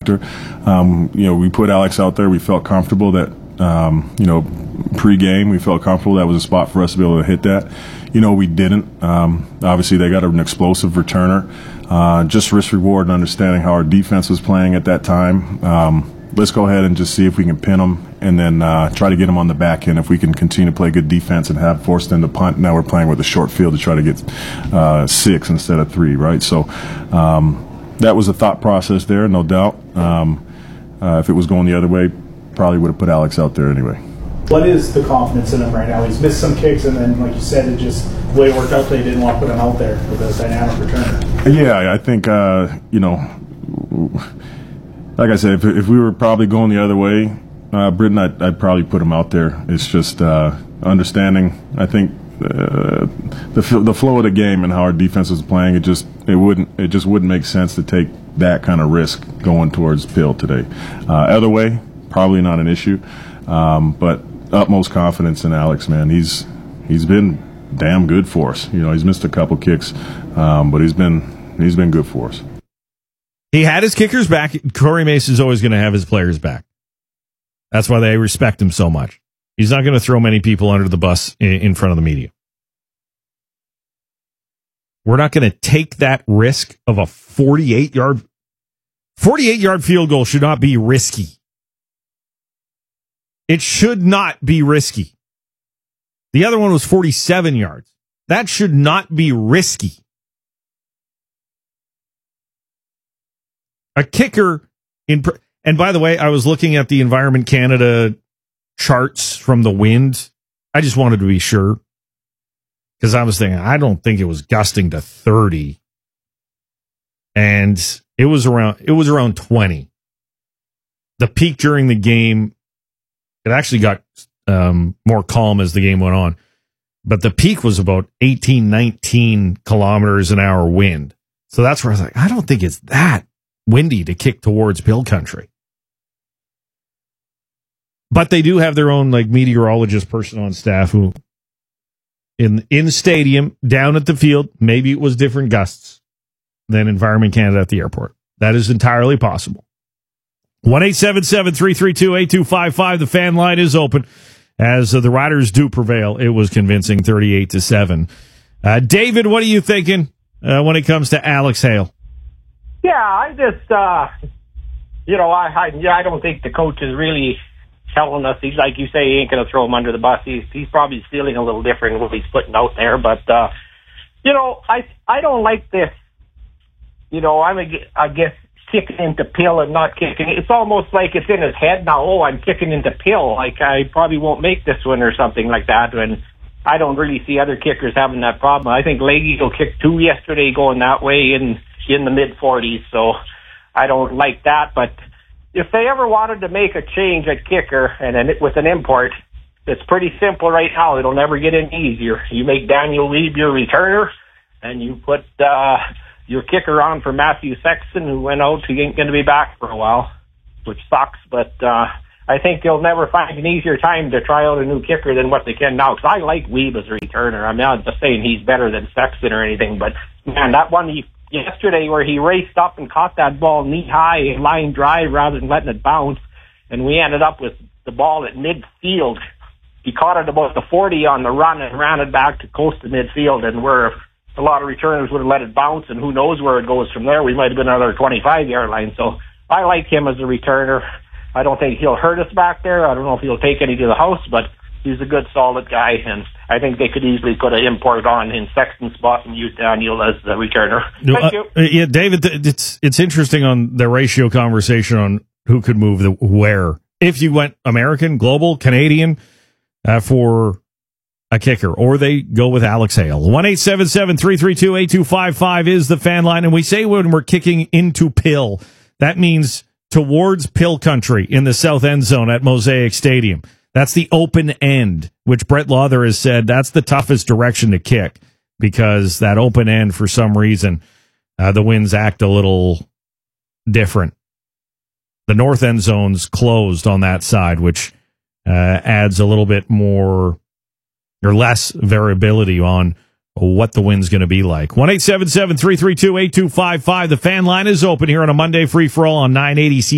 factor. We put Alex out there. We felt comfortable that, pre-game, we felt comfortable that was a spot for us to be able to hit that. We didn't. Obviously, they got an explosive returner. Just risk-reward and understanding how our defense was playing at that time. Let's go ahead and just see if we can pin them and then try to get them on the back end. If we can continue to play good defense and have forced them to punt, now we're playing with a short field to try to get 6 instead of 3, right? So that was a thought process there, no doubt. If it was going the other way, probably would have put Alex out there anyway. What is the confidence in him right now? He's missed some kicks, and then, like you said, it just the way it worked out, they didn't want to put him out there with a dynamic returner. Yeah, I think, like I said, if we were probably going the other way, Britton, I'd probably put him out there. It's just understanding, I think, the flow of the game and how our defense was playing. It just wouldn't make sense to take that kind of risk going towards Pill today. Other way, probably not an issue, but utmost confidence in Alex, man. He's been damn good for us. He's missed a couple kicks, but he's been good for us. He had his kickers back. Corey Mason's always going to have his players back. That's why they respect him so much. He's not going to throw many people under the bus in front of the media. We're not going to take that risk of a 48-yard field goal. Should not be risky. It should not be risky. The other one was 47 yards. That should not be risky. A kicker and by the way, I was looking at the Environment Canada charts from the wind. I just wanted to be sure because I was thinking, I don't think it was gusting to 30, and it was around 20. The peak during the game, it actually got more calm as the game went on, but the peak was about 18, 19 kilometers an hour wind. So that's where I was like, I don't think it's that windy to kick towards Pill Country. But they do have their own meteorologist person on staff who in stadium, down at the field, maybe it was different gusts than Environment Canada at the airport. That is entirely possible. 1-877-332-8255. The fan line is open. As the Riders do prevail, it was convincing 38-7. David, what are you thinking when it comes to Alex Hale? Yeah, I just, I don't think the coach is really telling us. He's like you say, he ain't going to throw him under the bus. He's probably feeling a little different what he's putting out there. But, I don't like this. I guess kicking into Pill and not kicking. It's almost like it's in his head now. Oh, I'm kicking into Pill. Like I probably won't make this one or something like that. And I don't really see other kickers having that problem. I think Leahy will kick 2 yesterday going that way in the mid-40s, so I don't like that. But if they ever wanted to make a change at kicker and with an import, it's pretty simple right now. It'll never get any easier. You make Daniel Lieb your returner, and you put your kicker on for Matthew Sexton, who went out. He ain't going to be back for a while, which sucks. But I think they'll never find an easier time to try out a new kicker than what they can now. Because I like Lieb as a returner. I'm not just saying he's better than Sexton or anything, but man, that one yesterday where he raced up and caught that ball knee-high line drive rather than letting it bounce, and we ended up with the ball at midfield. He caught it about the 40 on the run and ran it back to close to midfield, and where a lot of returners would have let it bounce, and who knows where it goes from there. We might have been another 25-yard line. So I like him as a returner. I don't think he'll hurt us back there. I don't know if he'll take any to the house, but he's a good, solid guy, and I think they could easily put an import on in Sexton's spot and use Daniel as the returner. Thank you. Yeah, David, it's interesting on the ratio conversation on who could move where. If you went American, global, Canadian for a kicker, or they go with Alex Hale. 1-877-332-8255 is the fan line, and we say when we're kicking into Pill, that means towards Pill Country in the south end zone at Mosaic Stadium. That's the open end, which Brett Lawther has said that's the toughest direction to kick because that open end, for some reason, the winds act a little different. The north end zone's closed on that side, which adds a little bit more or less variability on what the wind's going to be like. 1-877-332-8255. The fan line is open here on a Monday free-for-all on 980